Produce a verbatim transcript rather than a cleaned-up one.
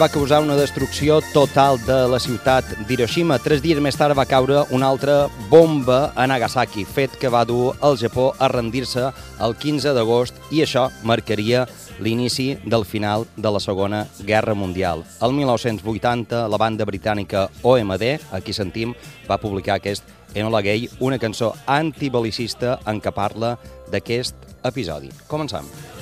Va causar una destrucció total de la ciutat d'Hiroshima. Tres dies més tard va caure una altra bomba a Nagasaki, fet que va dur el Japó a rendir-se el quinze d'agost i això marcaria l'inici del final de la Segona Guerra Mundial. El mil nou-cents vuitanta, la banda britànica O M D, aquí sentim, va publicar aquest Enola Gay, una cançó antibelicista en què parla d'aquest episodi. Comencem.